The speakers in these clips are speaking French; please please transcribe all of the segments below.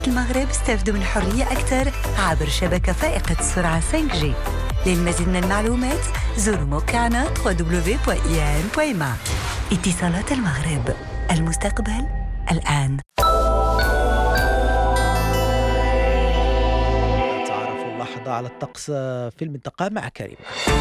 المغرب استفدوا من حرية أكثر عبر شبكة فائقة السرعة 5G. للمزيد من المعلومات زوروا موقعنا www.ian.ma. اتصالات المغرب، المستقبل الآن. تعرف اللحظة على الطقس في المنطقة مع كريم.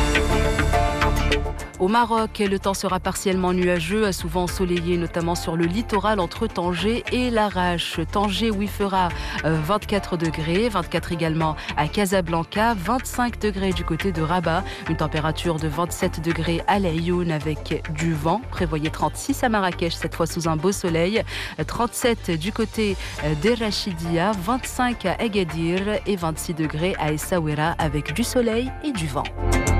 Au Maroc, le temps sera partiellement nuageux, souvent ensoleillé, notamment sur le littoral entre Tanger et Larache. Tanger, où il fera 24 degrés, 24 également à Casablanca, 25 degrés du côté de Rabat, une température de 27 degrés à l'Aïoun avec du vent. Prévoyez 36 à Marrakech, cette fois sous un beau soleil, 37 du côté d'Erachidia, 25 à Agadir et 26 degrés à Essaouira avec du soleil et du vent.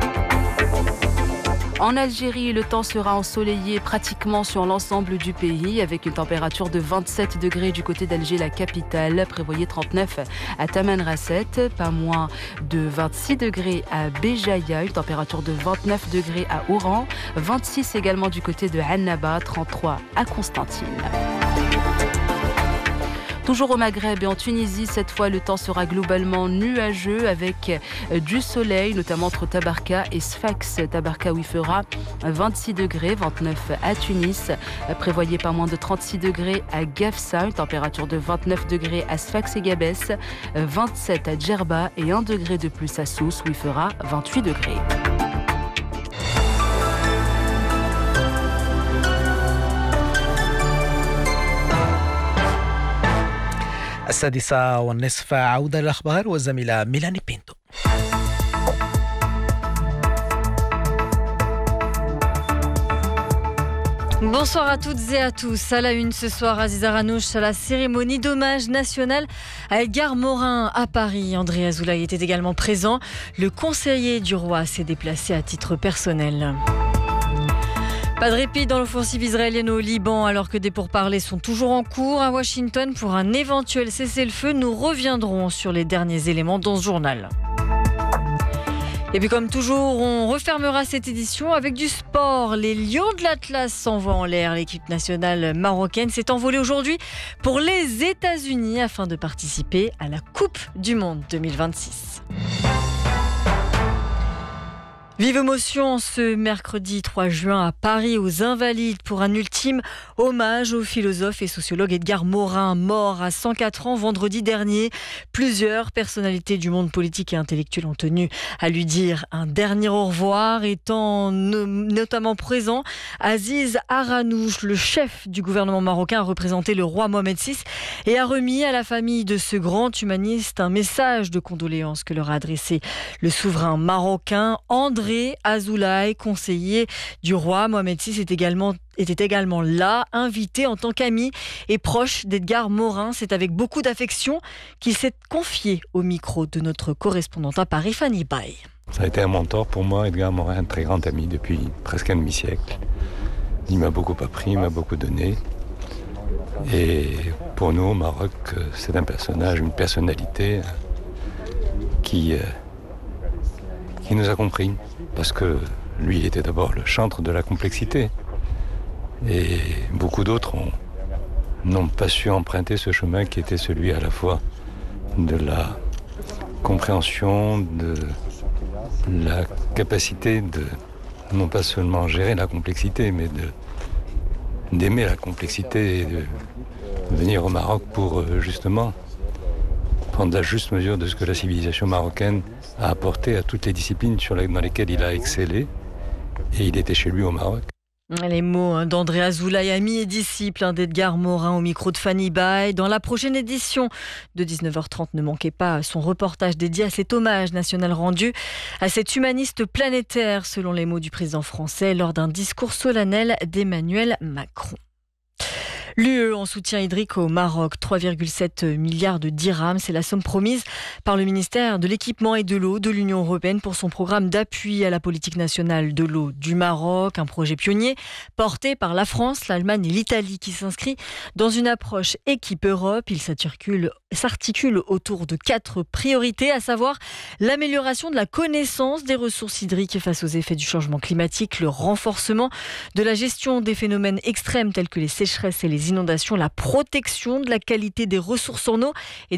En Algérie, le temps sera ensoleillé pratiquement sur l'ensemble du pays avec une température de 27 degrés du côté d'Alger, la capitale. Prévoyez 39 à Tamanrasset, pas moins de 26 degrés à Béjaïa, une température de 29 degrés à Oran, 26 également du côté de Annaba, 33 à Constantine. Toujours au Maghreb et en Tunisie, cette fois, le temps sera globalement nuageux avec du soleil, notamment entre Tabarka et Sfax. Tabarka où il fera 26 degrés, 29 à Tunis. Prévoyez pas moins de 36 degrés à Gafsa, une température de 29 degrés à Sfax et Gabès, 27 à Djerba et 1 degré de plus à Sousse où il fera 28 degrés. السادسة والنصف عودة للأخبار والزميلة ميلاني بينتو. Bonsoir à toutes et à tous. À la une ce soir, Aziza Ranouch à la cérémonie d'hommage national à Edgar Morin à Paris. André Azoulay était également présent. Le conseiller du roi s'est déplacé à titre personnel. Pas de répit dans l'offensive israélienne au Liban alors que des pourparlers sont toujours en cours à Washington pour un éventuel cessez-le-feu. Nous reviendrons sur les derniers éléments dans ce journal. Et puis comme toujours, on refermera cette édition avec du sport. Les Lions de l'Atlas s'envoient en l'air. L'équipe nationale marocaine s'est envolée aujourd'hui pour les États-Unis afin de participer à la Coupe du Monde 2026. Vive émotion ce mercredi 3 juin à Paris aux Invalides pour un ultime hommage au philosophe et sociologue Edgar Morin, mort à 104 ans vendredi dernier. Plusieurs personnalités du monde politique et intellectuel ont tenu à lui dire un dernier au revoir, étant notamment présent Aziz Aranouch, le chef du gouvernement marocain, a représenté le roi Mohamed VI et a remis à la famille de ce grand humaniste un message de condoléances que leur a adressé le souverain marocain. André Azoulay, conseiller du roi Mohamed VI, était également là, invité en tant qu'ami et proche d'Edgar Morin. C'est avec beaucoup d'affection qu'il s'est confié au micro de notre correspondante à Paris, Fanny Bay. Ça a été un mentor pour moi, Edgar Morin, un très grand ami depuis presque un demi-siècle. Il m'a beaucoup appris, il m'a beaucoup donné. Et pour nous, au Maroc, c'est un personnage, une personnalité qui nous a compris. Parce que lui, il était d'abord le chantre de la complexité. Et beaucoup d'autres n'ont pas su emprunter ce chemin qui était celui à la fois de la compréhension, de la capacité de non pas seulement gérer la complexité, mais d'aimer la complexité et de venir au Maroc pour justement prendre la juste mesure de ce que la civilisation marocaine a apporté à toutes les disciplines dans lesquelles il a excellé. Et il était chez lui au Maroc. Les mots d'André Azoulay, ami et disciple d'Edgar Morin au micro de Fanny Bay. Dans la prochaine édition de 19h30, ne manquez pas son reportage dédié à cet hommage national rendu à cet humaniste planétaire, selon les mots du président français, lors d'un discours solennel d'Emmanuel Macron. L'UE en soutien hydrique au Maroc, 3,7 milliards de dirhams. C'est la somme promise par le ministère de l'Équipement et de l'Eau de l'Union européenne pour son programme d'appui à la politique nationale de l'eau du Maroc. Un projet pionnier porté par la France, l'Allemagne et l'Italie qui s'inscrit dans une approche équipe Europe. Il s'articule autour de 4 priorités, à savoir l'amélioration de la connaissance des ressources hydriques face aux effets du changement climatique, le renforcement de la gestion des phénomènes extrêmes tels que les sécheresses et les inondations, la protection de la qualité des ressources en eau et